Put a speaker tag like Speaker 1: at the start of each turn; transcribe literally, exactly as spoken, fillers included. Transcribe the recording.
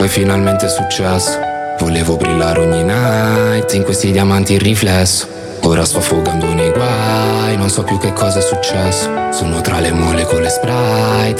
Speaker 1: poi finalmente è successo. Volevo brillare ogni night in questi diamanti in riflesso. Ora sto affogando nei guai, non so più che cosa è successo. Sono tra le molecole Sprite